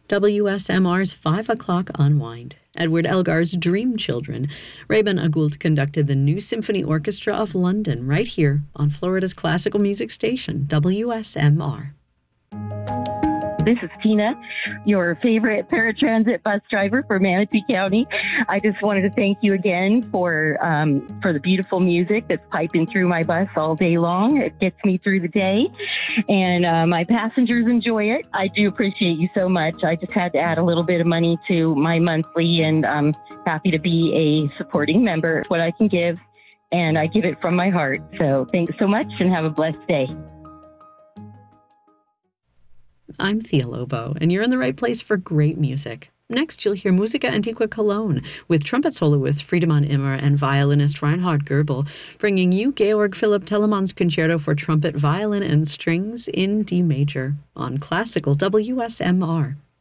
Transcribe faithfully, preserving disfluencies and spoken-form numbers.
W S M R's five o'clock Unwind. Edward Elgar's Dream Children. Rabin Agoult conducted the New Symphony Orchestra of London right here on Florida's classical music station, W S M R. This is Tina, your favorite paratransit bus driver for Manatee County. I just wanted to thank you again for um, for the beautiful music that's piping through my bus all day long. It gets me through the day, and uh, my passengers enjoy it. I do appreciate you so much. I just had to add a little bit of money to my monthly, and I'm happy to be a supporting member. It's what I can give, and I give it from my heart. So thanks so much, and have a blessed day. I'm Thea Lobo, and you're in the right place for great music. Next, you'll hear Musica Antigua Cologne with trumpet soloist Friedemann Immer and violinist Reinhard Goebel, bringing you Georg Philipp Telemann's Concerto for Trumpet, Violin, and Strings in D major on classical W S M R.